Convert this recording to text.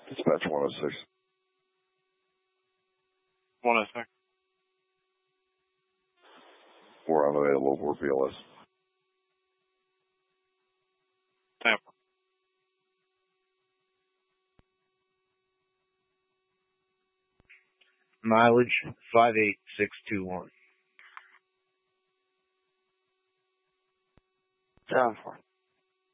Dispatch 106. 106. We're on the way to low 4 PLS. Tampa. Mileage 58621. 7-4.